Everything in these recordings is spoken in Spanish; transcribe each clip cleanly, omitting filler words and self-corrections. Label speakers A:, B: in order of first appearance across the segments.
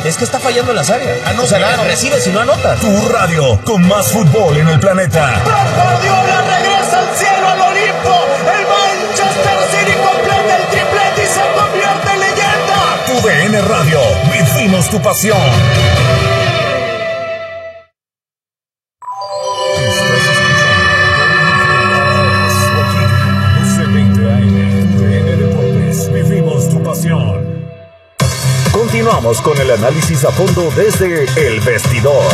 A: Es que está fallando en las áreas. O sea, nada, recibe si no anota.
B: Tu radio, con más fútbol en el planeta.
C: Guardiola regresa al cielo, al Olimpo. El Manchester City completa el triplete y se convierte en leyenda.
B: Tu DN Radio, vivimos tu pasión. Continuamos con el análisis a fondo desde El Vestidor.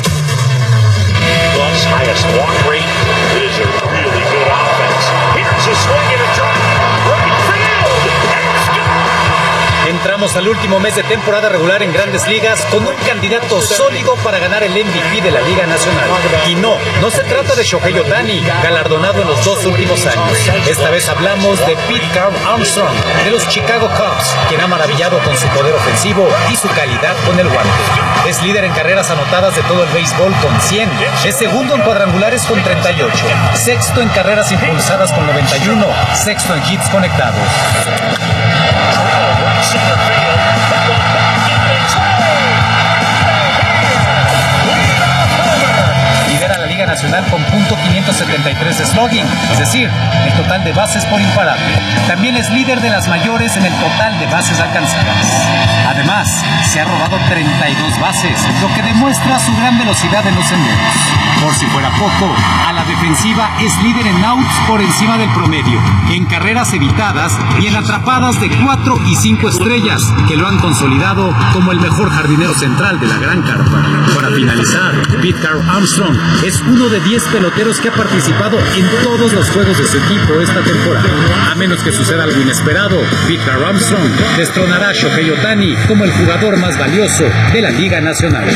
D: Entramos al último mes de temporada regular en Grandes Ligas con un candidato sólido para ganar el MVP de la Liga Nacional. Y no se trata de Shohei Ohtani, galardonado en los 2 últimos años. Esta vez hablamos de Pete Carl Armstrong, de los Chicago Cubs, quien ha maravillado con su poder ofensivo y su calidad con el guante. Es líder en carreras anotadas de todo el béisbol con 100. Es segundo en cuadrangulares con 38. Sexto en carreras impulsadas con 91. Sexto en hits conectados. Lidera la Liga Nacional con .573 de slugging, es decir, el total de bases por imparable. También es líder de las mayores en el total de bases alcanzadas. Además, se ha robado 32 bases, lo que demuestra su gran velocidad en los senderos. Por si fuera poco, a la defensiva es líder en outs por encima del promedio, en carreras evitadas y en atrapadas de 4 y 5 estrellas, que lo han consolidado como el mejor jardinero central de la Gran Carpa. Para finalizar, Pete Carl Armstrong es uno de 10 peloteros que ha participado en todos los juegos de su equipo esta temporada. A menos que suceda algo inesperado, Pete Carl Armstrong destronará a Shohei Ohtani como el jugador más valioso de la Liga Nacional.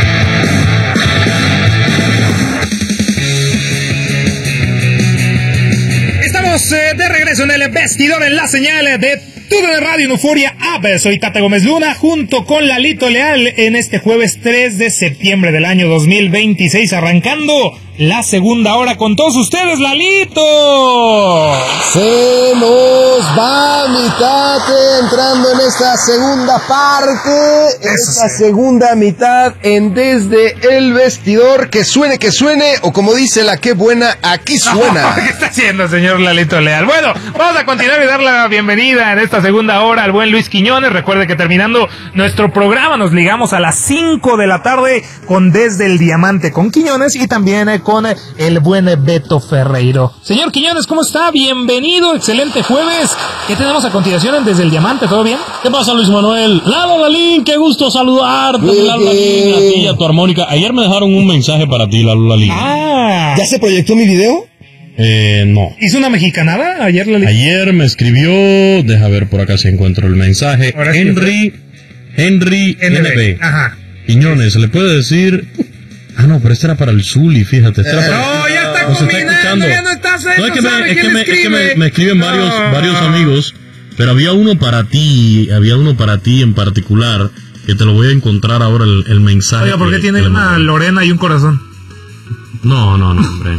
E: Estamos de regreso en el vestidor en la señal de TUDN Radio en Euforia App. Soy Tata Gómez Luna junto con Lalito Leal en este jueves 3 de septiembre del año 2026, arrancando la segunda hora con todos ustedes, Lalito.
F: Se nos va mitad entrando en esta segunda parte, segunda mitad en Desde el Vestidor. Que suene, o como dice la Qué Buena, aquí suena.
E: ¿Qué está haciendo, señor Lalito Leal? Bueno, vamos a continuar y dar la bienvenida en esta segunda hora al buen Luis Quiñones. Recuerde que terminando nuestro programa nos ligamos a las 5 de la tarde con Desde el Diamante con Quiñones y también con el buen Beto Ferreiro. Señor Quiñones, ¿cómo está? Bienvenido, excelente jueves. ¿Qué tenemos a continuación en Desde el Diamante? ¿Todo bien?
G: ¿Qué pasa, Luis Manuel? Lalo Lalín, qué gusto saludarte. Lalo Lalín, a ti y a tu armónica. Ayer me dejaron un mensaje para ti, Lalo Lalín.
F: ¿Ya se proyectó mi video?
G: No.
E: ¿Hizo una mexicanada ayer, Lalín?
G: Ayer me escribió, deja ver por acá si encuentro el mensaje. Henry NB.
E: Ajá.
G: Quiñones, ¿se le puede decir? No, pero este era para el Zuli, fíjate.
E: Ya está combinando, ya no estás
G: no, es que me escriben varios amigos, pero había uno para ti en particular, que te lo voy a encontrar ahora el mensaje.
E: Oiga, ¿por qué tiene una Lorena y un corazón?
G: No, hombre.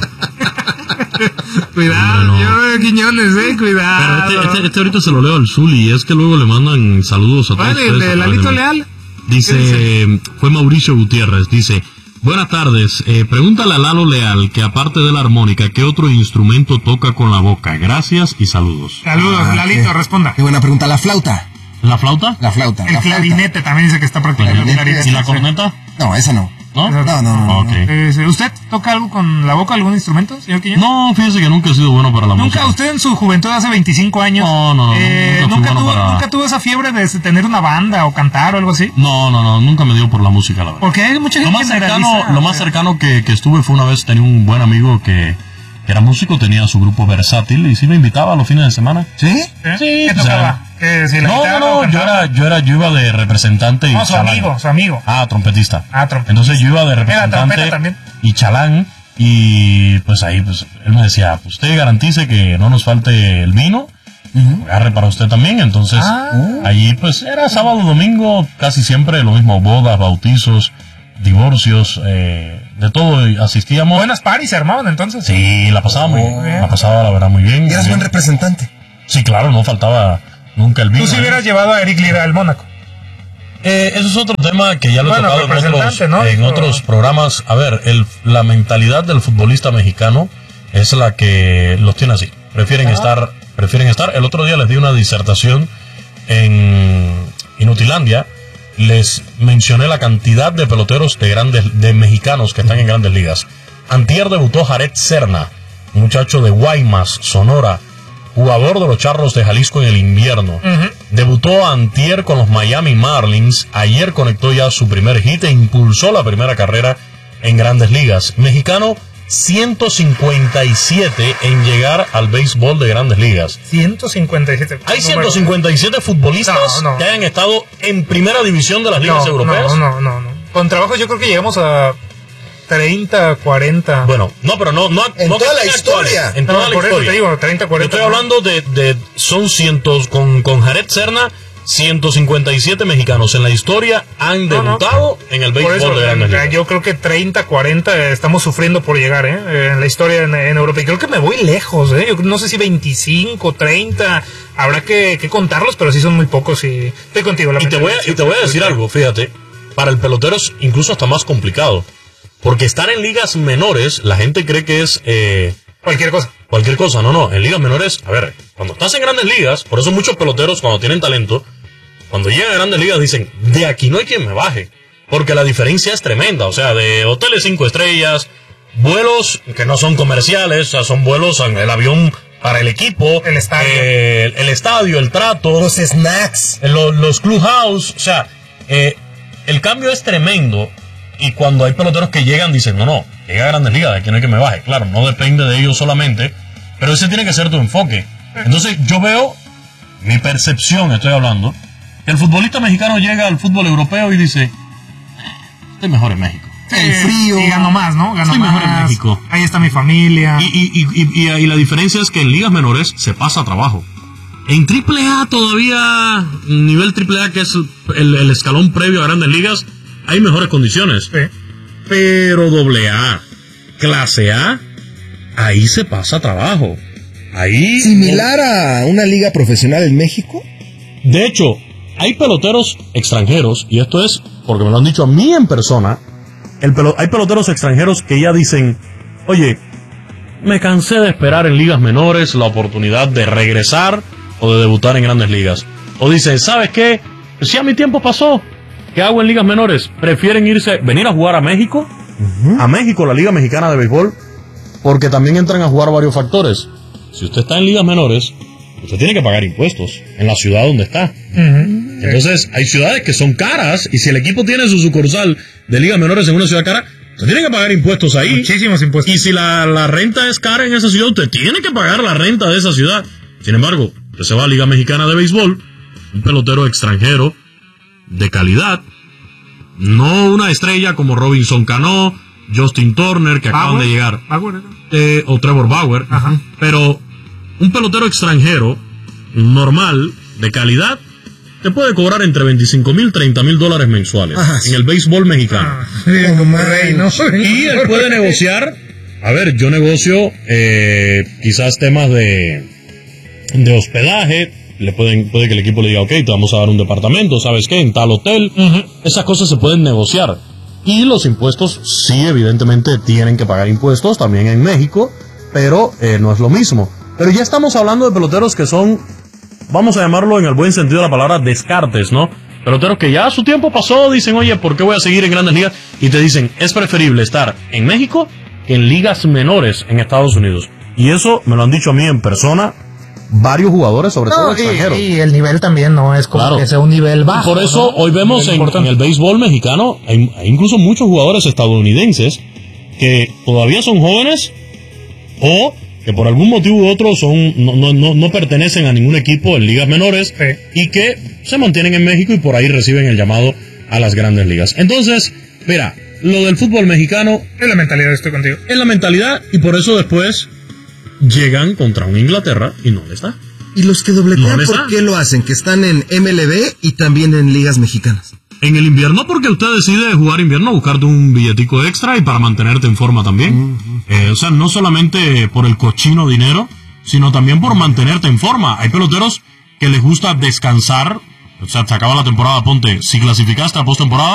E: Cuidado, yo Quiñones, cuidado.
G: Pero este ahorita se lo leo al Zuli, y es que luego le mandan saludos a todos ustedes.
E: ¿De Lalito Leal?
G: Dice, fue Mauricio Gutiérrez, dice: buenas tardes, pregúntale a Lalo Leal que aparte de la armónica, ¿qué otro instrumento toca con la boca? Gracias y saludos.
E: Saludos, Lalito, responda.
F: Qué buena pregunta, ¿la flauta?
G: ¿La flauta?
F: La flauta.
E: El clarinete también dice que está practicando.
G: ¿Y la corneta?
F: No, esa no.
G: ¿No?
F: No.
G: Okay.
E: ¿Usted toca algo con la boca, algún instrumento, señor Quiñones?
G: No, fíjese que nunca he sido bueno para la música.
E: ¿Nunca usted en su juventud hace 25 años?
G: No,
E: ¿Nunca tuvo esa fiebre de tener una banda o cantar o algo así?
G: No, nunca me dio por la música, la verdad.
E: Porque hay mucha gente
G: lo más cercano que estuve fue una vez, tenía un buen amigo que era músico, tenía su grupo versátil y sí me invitaba a los fines de semana.
F: ¿Sí?
E: ¿Qué tocaba?
G: Yo iba de representante y chalán.
E: Su amigo.
G: Trompetista.
E: Trompetista.
G: Entonces yo iba de representante y chalán, y pues ahí pues él me decía, pues usted garantice que no nos falte el vino, agarre para usted también. Entonces allí pues era sábado, domingo, casi siempre lo mismo, bodas, bautizos, divorcios, de todo asistíamos.
E: Buenas paris se armaban entonces.
G: Sí, la pasaba la verdad muy bien.
F: ¿Y eras buen representante?
G: Sí, claro, no faltaba nunca el vino.
E: Tú si hubieras llevado a Eric Lira al Mónaco.
G: Eso es otro tema que ya lo he tocado en otros programas. A ver, la mentalidad del futbolista mexicano es la que los tiene así. Prefieren estar. El otro día les di una disertación en Inutilandia. Les mencioné la cantidad de peloteros de mexicanos que están en grandes ligas. Antier debutó Jared Serna, muchacho de Guaymas, Sonora, jugador de los Charros de Jalisco en el invierno. Debutó antier con los Miami Marlins. Ayer conectó ya su primer hit e impulsó la primera carrera en grandes ligas. Mexicano 157 en llegar al béisbol de grandes ligas.
E: 157.
G: Hay 157 futbolistas que hayan estado en primera división de las ligas europeas.
E: No. Con trabajo yo creo que llegamos a 30, 40.
G: Bueno, pero no
F: en toda la historia.
G: En toda la
E: por
G: historia.
E: Eso te digo, 30, 40.
G: Yo estoy hablando son cientos, con Jared Serna, 157 mexicanos en la historia han debutado en el béisbol de grandes ligas.
E: Yo creo que 30, 40 estamos sufriendo por llegar en la historia en Europa. Y creo que me voy lejos. Yo no sé si 25, 30. Habrá que contarlos, pero sí son muy pocos. Y estoy contigo.
G: Y te voy a decir algo, fíjate. Para el pelotero es incluso hasta más complicado. Porque estar en ligas menores, la gente cree que es...
E: cualquier cosa.
G: Cualquier cosa, no. En ligas menores, a ver, cuando estás en grandes ligas, por eso muchos peloteros cuando tienen talento, cuando llegan a grandes ligas dicen, de aquí no hay quien me baje. Porque la diferencia es tremenda. O sea, de hoteles 5 estrellas, vuelos que no son comerciales, o sea, son vuelos en el avión para el equipo.
E: El estadio.
G: El estadio, el trato.
F: Los snacks.
G: Los clubhouse. O sea, el cambio es tremendo. Y cuando hay peloteros que llegan, dicen, no, llega a grandes ligas, de aquí no hay que me baje. Claro, no depende de ellos solamente, pero ese tiene que ser tu enfoque. Entonces, yo veo, mi percepción, estoy hablando, que el futbolista mexicano llega al fútbol europeo y dice, estoy mejor en México.
E: El frío. Y gano más, ¿no?
G: Estoy mejor en México.
E: Ahí está mi familia.
G: Y la diferencia es que en ligas menores se pasa trabajo. En AAA todavía, nivel AAA, que es el escalón previo a grandes ligas, hay mejores condiciones.
E: Sí.
G: Pero AA, clase A, ahí se pasa trabajo. Ahí.
F: ¿Similar a una liga profesional en México?
G: De hecho, hay peloteros extranjeros, y esto es porque me lo han dicho a mí en persona. Hay peloteros extranjeros que ya dicen, oye, me cansé de esperar en ligas menores la oportunidad de regresar o de debutar en grandes ligas. O dicen, ¿sabes qué? Pues ya mi tiempo pasó. ¿Qué hago en ligas menores? Prefieren venir a jugar a México, a México, la Liga Mexicana de Béisbol, porque también entran a jugar varios factores. Si usted está en ligas menores, usted tiene que pagar impuestos en la ciudad donde está. Entonces, hay ciudades que son caras, y si el equipo tiene su sucursal de ligas menores en una ciudad cara, usted tiene que pagar impuestos ahí.
E: Muchísimos impuestos.
G: Y si la renta es cara en esa ciudad, usted tiene que pagar la renta de esa ciudad. Sin embargo, usted se va a Liga Mexicana de Béisbol, un pelotero extranjero de calidad, no una estrella como Robinson Cano, Justin Turner, que acaban de llegar, o Trevor Bauer, pero un pelotero extranjero normal, de calidad, te puede cobrar entre $25,000 y $30,000 mensuales en el béisbol mexicano.
E: Como rey, ¿no?
G: Y él puede negociar. A ver, yo negocio quizás temas de hospedaje. Puede que el equipo le diga, ok, te vamos a dar un departamento, ¿sabes qué? En tal hotel. Esas cosas se pueden negociar. Y los impuestos, sí, evidentemente tienen que pagar impuestos también en México, pero no es lo mismo. Pero ya estamos hablando de peloteros que son, vamos a llamarlo en el buen sentido de la palabra, descartes, ¿no? Peloteros que ya su tiempo pasó, dicen, oye, ¿por qué voy a seguir en grandes ligas? Y te dicen, es preferible estar en México que en ligas menores en Estados Unidos. Y eso me lo han dicho a mí en persona varios jugadores, sobre todo extranjeros.
E: Y el nivel también no es como que sea un nivel bajo.
G: Por eso hoy vemos en el béisbol mexicano, hay incluso muchos jugadores estadounidenses que todavía son jóvenes o que por algún motivo u otro no pertenecen a ningún equipo en ligas menores y que se mantienen en México y por ahí reciben el llamado a las grandes ligas. Entonces, mira, lo del fútbol mexicano
E: es la mentalidad, estoy contigo.
G: Es la mentalidad, y por eso después llegan contra un Inglaterra y no les da.
F: ¿Y los que dobletean por qué lo hacen? Que están en MLB y también en ligas mexicanas.
G: En el invierno, porque usted decide jugar invierno, buscarte un billetico extra y para mantenerte en forma también. O sea, no solamente por el cochino dinero, sino también por mantenerte en forma. Hay peloteros que les gusta descansar O sea, se acaba la temporada, ponte, si clasificaste a postemporada,